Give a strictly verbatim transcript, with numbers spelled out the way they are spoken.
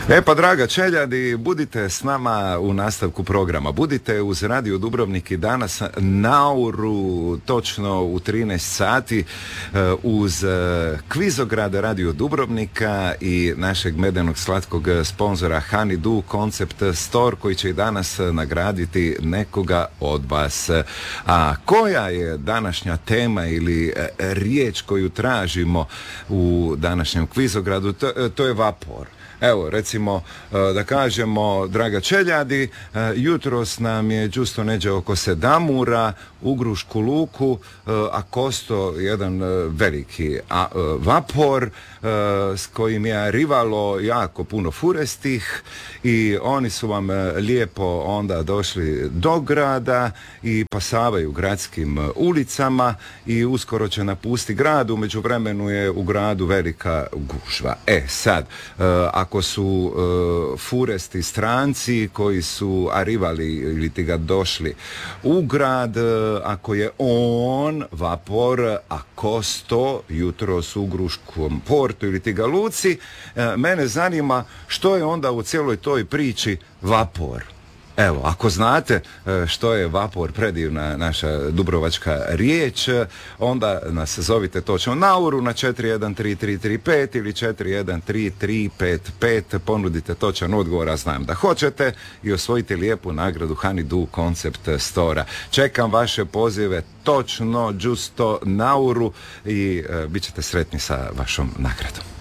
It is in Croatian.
E pa draga čeljadi, budite s nama u nastavku programa. Budite uz Radio Dubrovnik i danas nauru točno u trinaest sati uz kvizograd Radio Dubrovnika i našeg medenog slatkog sponzora Honeydew Concept Store koji će i danas nagraditi nekoga od vas. A koja je današnja tema ili riječ koju tražimo u današnjem kvizogradu? To, to je vapor. Evo, recimo, da kažemo, draga čeljadi, jutros nam je džusto neđe oko sedamura u Grušku luku, a kosto jedan veliki a, vapor s kojim je arrivalo jako puno furestih i oni su vam lijepo onda došli do grada i pasavaju gradskim ulicama i uskoro će napustiti grad. U međuvremenu je u gradu velika gužva. E sad, ako su uh, furesti stranci koji su arrivali ili ti ga došli u grad, uh, ako je on vapor, a kosto jutros u Gruškom portu ili ti ga luci, uh, mene zanima što je onda u cijeloj toj priči vapor. Evo, ako znate što je vapor, predivna naša dubrovačka riječ, onda nas zovite točno na uru na četiri jedan tri tri tri pet ili četiri jedan tri tri pet pet, ponudite točan odgovor, a znam da hoćete, i osvojite lijepu nagradu Honeydew Concept Store. Čekam vaše pozive točno, džusto na uru i e, bit ćete sretni sa vašom nagradom.